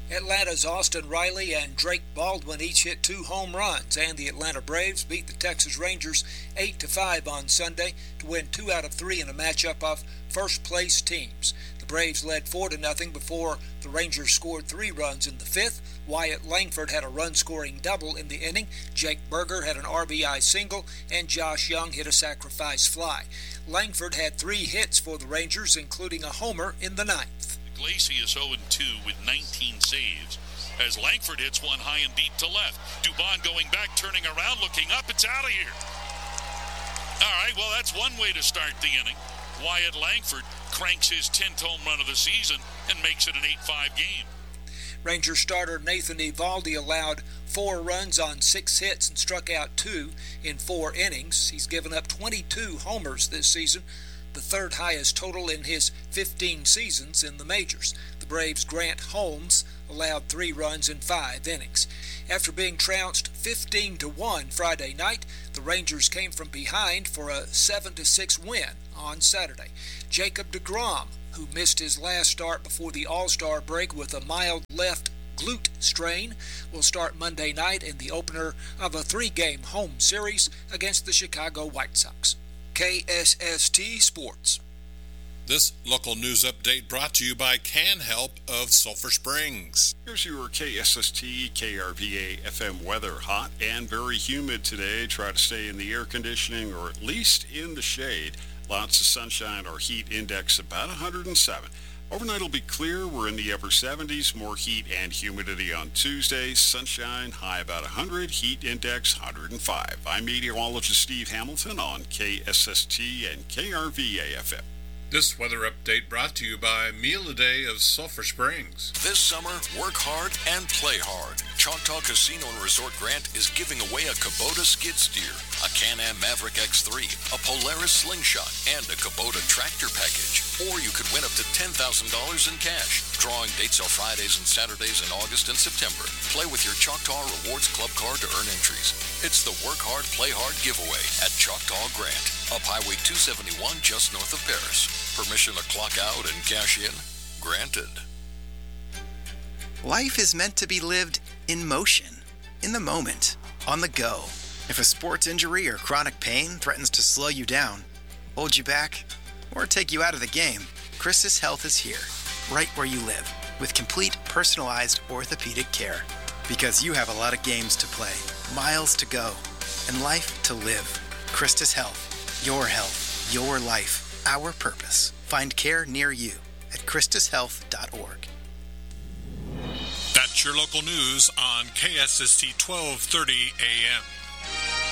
Atlanta's Austin Riley and Drake Baldwin each hit 2 home runs, and the Atlanta Braves beat the Texas Rangers 8-5 on Sunday to win 2 out of 3 in a matchup of first-place teams. The Braves led 4-0 before the Rangers scored 3 runs in the 5th. Wyatt Langford had a run-scoring double in the inning. Jake Berger had an RBI single, and Josh Young hit a sacrifice fly. Langford had 3 hits for the Rangers, including a homer in the 9th. Glacy is 0-2 with 19 saves as Langford hits one high and deep to left. Dubon going back, turning around, looking up. It's out of here. All right, well, that's one way to start the inning. Wyatt Langford cranks his 10th home run of the season and makes it an 8-5 game. Rangers starter Nathan Eovaldi allowed 4 runs on 6 hits and struck out 2 in 4 innings. He's given up 22 homers this season, the 3rd highest total in his 15 seasons in the majors. The Braves' Grant Holmes allowed 3 runs in 5 innings. After being trounced 15-1 Friday night, the Rangers came from behind for a 7-6 win on Saturday. Jacob deGrom, who missed his last start before the All-Star break with a mild left glute strain, will start Monday night in the opener of a 3-game home series against the Chicago White Sox. KSST Sports. This local news update brought to you by Can Help of Sulphur Springs. Here's your KSST, KRVA FM weather. Hot and very humid today. Try to stay in the air conditioning or at least in the shade. Lots of sunshine. Our heat index about 107. Overnight will be clear. We're in the upper 70s. More heat and humidity on Tuesday. Sunshine, high about 100. Heat index 105. I'm meteorologist Steve Hamilton on KSST and KRVA FM. This weather update brought to you by Meal a Day of Sulphur Springs. This summer, work hard and play hard. Choctaw Casino and Resort Grant is giving away a Kubota skid steer, a Can-Am Maverick X3, a Polaris Slingshot, and a Kubota tractor package. Or you could win up to $10,000 in cash. Drawing dates are Fridays and Saturdays in August and September. Play with your Choctaw Rewards Club card to earn entries. It's the Work Hard, Play Hard giveaway at Choctaw Grant, up Highway 271 just north of Paris. Permission to clock out and cash in? Granted. Life is meant to be lived in motion, in the moment, on the go. If a sports injury or chronic pain threatens to slow you down, hold you back, or take you out of the game, Christus Health is here, right where you live, with complete personalized orthopedic care. Because you have a lot of games to play, miles to go, and life to live. Christus Health, your life, our purpose. Find care near you at christushealth.org. That's your local news on KSST 1230 AM.